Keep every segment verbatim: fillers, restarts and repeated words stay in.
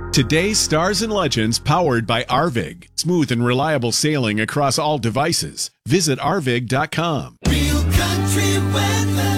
Today's Stars and Legends powered by Arvig. Smooth and reliable sailing across all devices. Visit arvig dot com. Real country weather.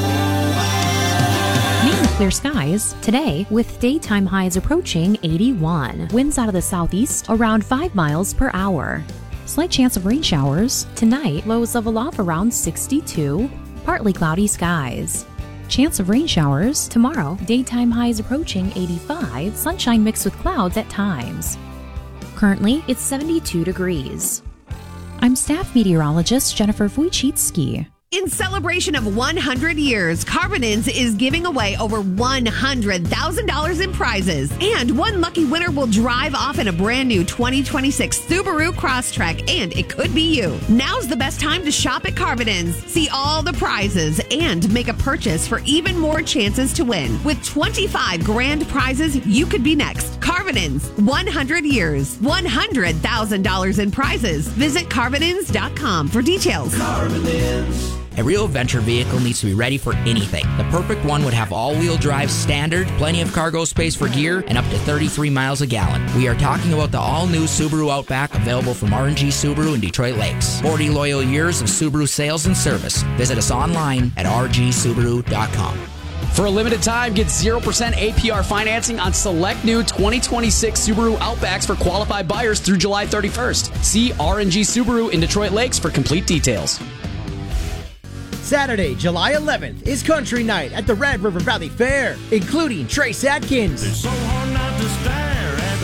Mainly clear skies today with daytime highs approaching eighty-one. Winds out of the southeast around five miles per hour. Slight chance of rain showers. Tonight, lows level off around sixty-two. Partly cloudy skies. Chance of rain showers tomorrow. Daytime highs approaching eighty-five. Sunshine mixed with clouds at times. Currently, it's seventy-two degrees. I'm staff meteorologist Jennifer Wojcicki. In celebration of one hundred years, Carbonins is giving away over one hundred thousand dollars in prizes. And one lucky winner will drive off in a brand new twenty twenty-six Subaru Crosstrek, and it could be you. Now's the best time to shop at Carbonins. See all the prizes and make a purchase for even more chances to win. With twenty-five grand prizes, you could be next. Carbonins, one hundred years, one hundred thousand dollars in prizes. Visit carbonins dot com for details. Carbonins. A real adventure vehicle needs to be ready for anything. The perfect one would have all-wheel drive standard, plenty of cargo space for gear, and up to thirty-three miles a gallon. We are talking about the all-new Subaru Outback, available from R and G Subaru in Detroit Lakes. forty loyal years of Subaru sales and service. Visit us online at r g subaru dot com. For a limited time, get zero percent A P R financing on select new twenty twenty-six Subaru Outbacks for qualified buyers through July thirty-first. See R and G Subaru in Detroit Lakes for complete details. Saturday, July eleventh is Country Night at the Red River Valley Fair, including Trace Atkins, It's so hard not to stare at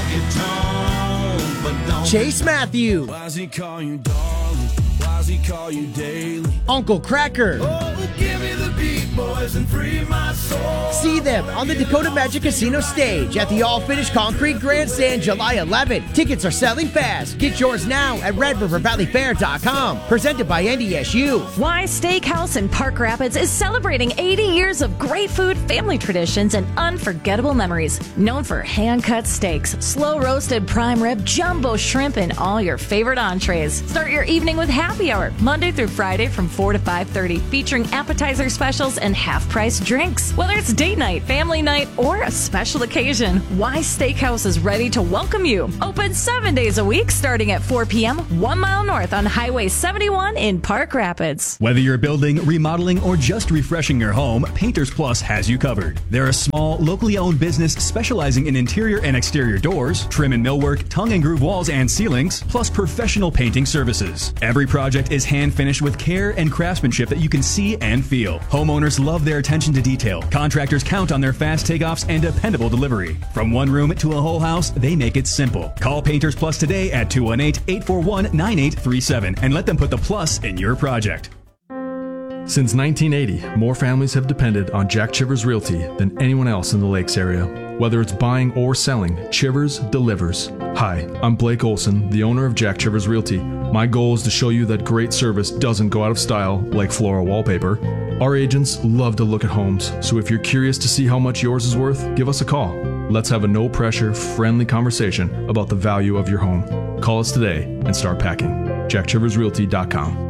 that honky tonk, but don't. Chase Matthew, Why's he call you darling? Why's he call you daily? Uncle Cracker. Oh, give me the beat, boys, and free my soul. See them on the Dakota Magic Casino stage at the all-finished concrete grandstand July eleventh. Tickets are selling fast. Get yours now at red river valley fair dot com. Presented by N D S U. Y Steakhouse in Park Rapids is celebrating eighty years of great food, family traditions, and unforgettable memories. Known for hand-cut steaks, slow-roasted prime rib, jumbo shrimp, and all your favorite entrees. Start your evening with happy hour, Monday through Friday from four to five thirty, featuring appetizer specials and half-price drinks. Whether it's date night, family night, or a special occasion, Y Steakhouse is ready to welcome you. Open seven days a week, starting at four p.m., one mile north on Highway seventy-one in Park Rapids. Whether you're building, remodeling, or just refreshing your home, Painters Plus has you covered. They're a small, locally owned business specializing in interior and exterior doors, trim and millwork, tongue and groove walls and ceilings, plus professional painting services. Every project is hand finished with care and craftsmanship that you can see and feel. Homeowners love their attention to detail. Contractors count on their fast takeoffs and dependable delivery. From one room to a whole house, they make it simple. Call Painters Plus today at two one eight, eight four one, nine eight three seven and let them put the plus in your project. Since nineteen eighty, more families have depended on Jack Chivers Realty than anyone else in the Lakes area. Whether it's buying or selling, Chivers delivers. Hi, I'm Blake Olson, the owner of Jack Chivers Realty. My goal is to show you that great service doesn't go out of style like floral wallpaper. Our agents love to look at homes, so if you're curious to see how much yours is worth, give us a call. Let's have a no-pressure, friendly conversation about the value of your home. Call us today and start packing. jack chivers realty dot com.